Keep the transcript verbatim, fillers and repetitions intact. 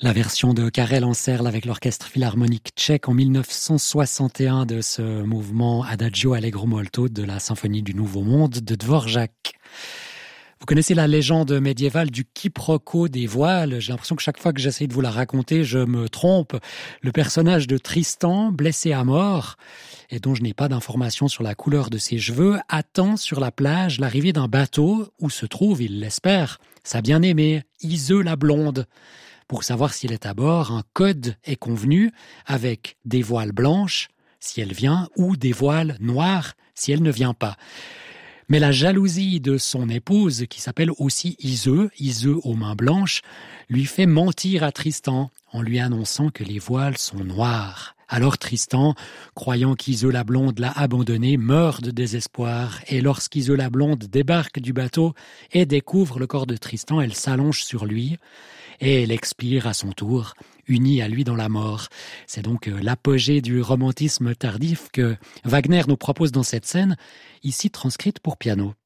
La version de Karel Anserl avec l'orchestre philharmonique tchèque en mille neuf cent soixante et un de ce mouvement Adagio Allegro Molto de la symphonie du Nouveau Monde de Dvorak. Vous connaissez la légende médiévale du quiproquo des voiles. J'ai l'impression que chaque fois que j'essaie de vous la raconter, je me trompe. Le personnage de Tristan, blessé à mort, et dont je n'ai pas d'informations sur la couleur de ses cheveux, attend sur la plage l'arrivée d'un bateau où se trouve, il l'espère, sa bien-aimée, Iseux la blonde. Pour savoir s'il est à bord, un code est convenu avec des voiles blanches si elle vient ou des voiles noires si elle ne vient pas. Mais la jalousie de son épouse, qui s'appelle aussi Iseux, Iseux aux mains blanches, lui fait mentir à Tristan en lui annonçant que les voiles sont noires. Alors Tristan, croyant qu'Iseux la blonde l'a abandonné, meurt de désespoir. Et lorsqu'Iseux la blonde débarque du bateau et découvre le corps de Tristan, elle s'allonge sur lui et elle expire à son tour, unie à lui dans la mort. C'est donc l'apogée du romantisme tardif que Wagner nous propose dans cette scène, ici transcrite pour piano.